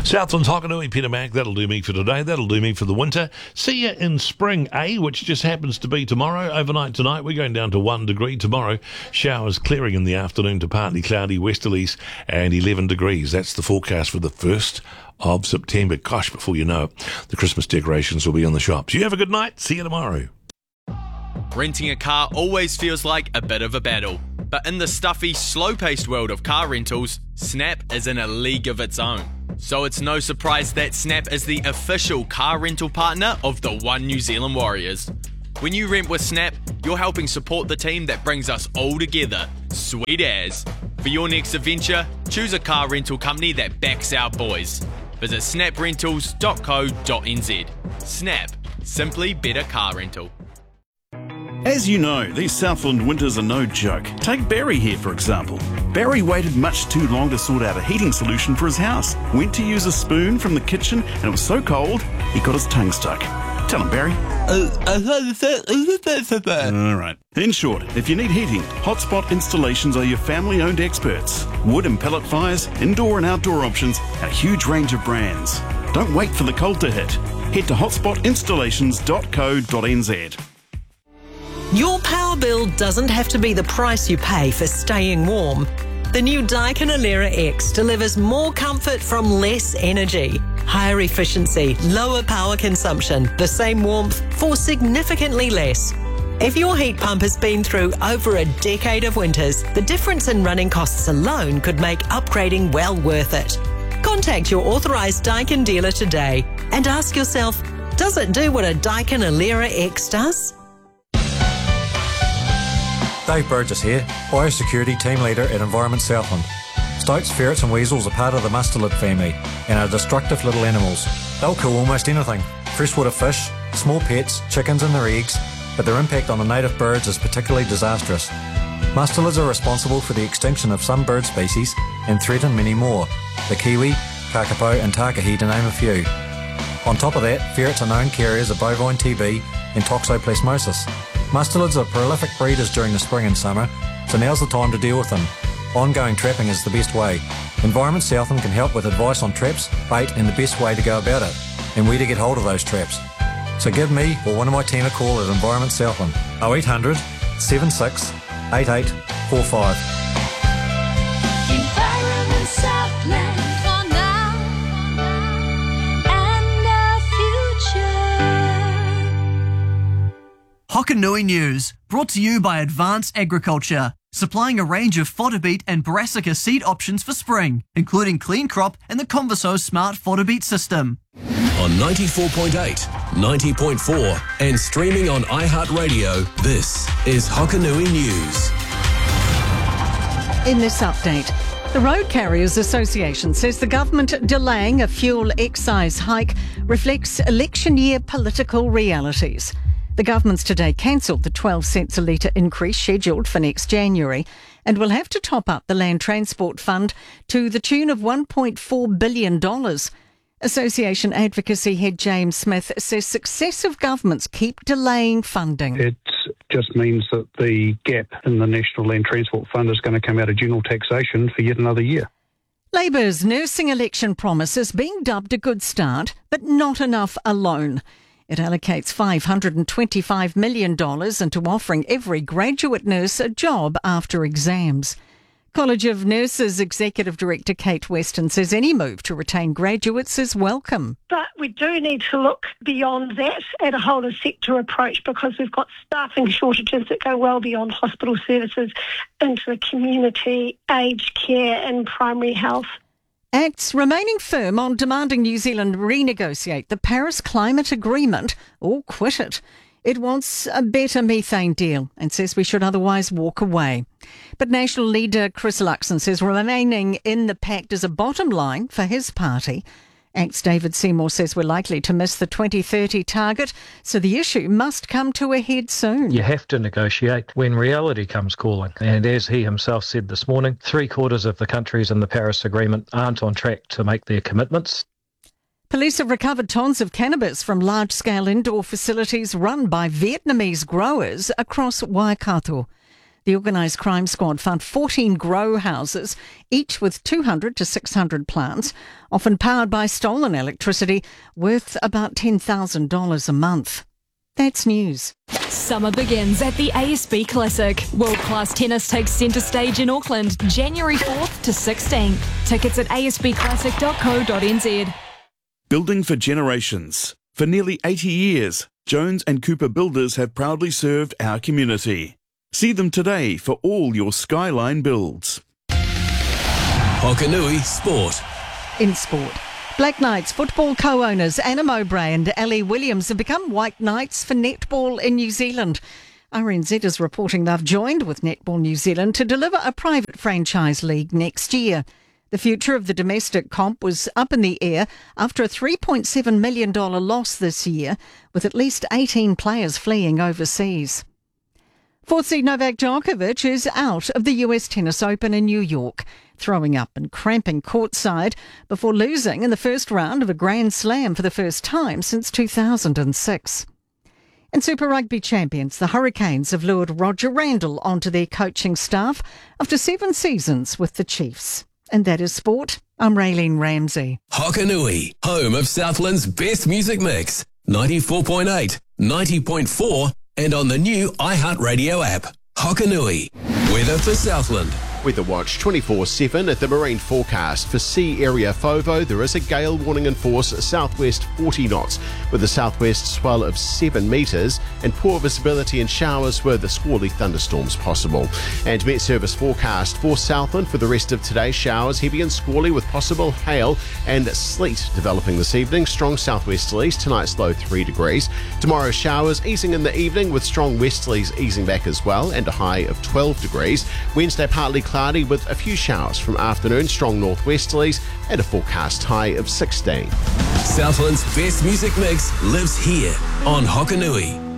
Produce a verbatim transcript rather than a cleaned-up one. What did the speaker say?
Southland's Hokanui, Peter Mac, that'll do me for today, that'll do me for the winter. See you in spring, eh, which just happens to be tomorrow. Overnight tonight, we're going down to one degree. Tomorrow, showers clearing in the afternoon to partly cloudy westerlies and eleven degrees. That's the forecast for the first of September. Gosh, before you know it, the Christmas decorations will be in the shops. You have a good night. See you tomorrow. Renting a car always feels like a bit of a battle. But in the stuffy, slow-paced world of car rentals, Snap is in a league of its own. So it's no surprise that Snap is the official car rental partner of the One New Zealand Warriors. When you rent with Snap, you're helping support the team that brings us all together. Sweet as. For your next adventure, choose a car rental company that backs our boys. Visit snap rentals dot co dot n z. Snap. Simply better car rental. As you know, these Southland winters are no joke. Take Barry here, for example. Barry waited much too long to sort out a heating solution for his house. Went to use a spoon from the kitchen, and it was so cold, he got his tongue stuck. Tell him, Barry. All right. In short, if you need heating, Hotspot Installations are your family-owned experts. Wood and pellet fires, indoor and outdoor options, a huge range of brands. Don't wait for the cold to hit. Head to hotspot installations dot co dot n z. Your power bill doesn't have to be the price you pay for staying warm. The new Daikin Alera X delivers more comfort from less energy, higher efficiency, lower power consumption, the same warmth for significantly less. If your heat pump has been through over a decade of winters, the difference in running costs alone could make upgrading well worth it. Contact your authorised Daikin dealer today and ask yourself, does it do what a Daikin Alera X does? Dave Burgess here, Biosecurity Team Leader at Environment Southland. Stoats, ferrets and weasels are part of the mustelid family and are destructive little animals. They'll kill almost anything. Freshwater fish, small pets, chickens and their eggs, but their impact on the native birds is particularly disastrous. Mustelids are responsible for the extinction of some bird species and threaten many more, the kiwi, kakapo and takahi to name a few. On top of that, ferrets are known carriers of bovine T B and toxoplasmosis. Mustelids are prolific breeders during the spring and summer, so now's the time to deal with them. Ongoing trapping is the best way. Environment Southland can help with advice on traps, bait and the best way to go about it, and where to get hold of those traps. So give me or one of my team a call at Environment Southland, oh eight hundred, seven six, eight eight four five. Environment Southland. Hokanui News, brought to you by Advanced Agriculture, supplying a range of fodder beet and brassica seed options for spring, including Clean Crop and the Converso Smart Fodder Beet System. On ninety-four point eight, ninety point four and streaming on iHeartRadio, this is Hokanui News. In this update, the Road Carriers Association says the government delaying a fuel excise hike reflects election year political realities. The government's today cancelled the twelve cents a litre increase scheduled for next January and will have to top up the Land Transport Fund to the tune of one point four billion dollars. Association advocacy head James Smith says successive governments keep delaying funding. It just means that the gap in the National Land Transport Fund is going to come out of general taxation for yet another year. Labour's nursing election promise is being dubbed a good start, but not enough alone. It allocates five hundred twenty-five million dollars into offering every graduate nurse a job after exams. College of Nurses Executive Director Kate Weston says any move to retain graduates is welcome. But we do need to look beyond that at a whole of sector approach, because we've got staffing shortages that go well beyond hospital services into the community, aged care and primary health. Acts remaining firm on demanding New Zealand renegotiate the Paris Climate Agreement or quit it. It wants a better methane deal and says we should otherwise walk away. But National leader Chris Luxon says remaining in the pact is a bottom line for his party. Act's David Seymour says we're likely to miss the twenty thirty target, so the issue must come to a head soon. You have to negotiate when reality comes calling. And as he himself said this morning, three quarters of the countries in the Paris Agreement aren't on track to make their commitments. Police have recovered tons of cannabis from large-scale indoor facilities run by Vietnamese growers across Waikato. The organised crime squad found fourteen grow houses, each with two hundred to six hundred plants, often powered by stolen electricity, worth about ten thousand dollars a month. That's news. Summer begins at the A S B Classic. World-class tennis takes centre stage in Auckland, January fourth to sixteenth. Tickets at a s b classic dot co dot n z. Building for generations. For nearly eighty years, Jones and Cooper Builders have proudly served our community. See them today for all your skyline builds. Hokanui Sport. In sport, Black Knights football co-owners Anna Mowbray and Ali Williams have become White Knights for netball in New Zealand. R N Z is reporting they've joined with Netball New Zealand to deliver a private franchise league next year. The future of the domestic comp was up in the air after a three point seven million dollars loss this year, with at least eighteen players fleeing overseas. Fourth seed Novak Djokovic is out of the U S Tennis Open in New York, throwing up and cramping courtside before losing in the first round of a Grand Slam for the first time since two thousand six. In Super Rugby champions, the Hurricanes have lured Roger Randall onto their coaching staff after seven seasons with the Chiefs. And that is sport. I'm Raylene Ramsey. Hokanui, home of Southland's best music mix. ninety-four point eight, ninety point four and on the new iHeartRadio app. Hokanui. Weather for Southland. Weather Watch twenty-four seven at the marine forecast. For sea area FOVO, there is a gale warning in force southwest forty knots with a southwest swell of seven metres and poor visibility and showers with the squally thunderstorms possible. And Met Service forecast for Southland for the rest of today, showers heavy and squally with possible hail and sleet developing this evening. Strong southwesterlies, tonight's low three degrees. Tomorrow showers easing in the evening with strong westerlies easing back as well and a high of twelve degrees. Wednesday partly cloudy with a few showers from afternoon, strong northwesterlies and a forecast high of sixteen. Southland's best music mix lives here on Hokanui.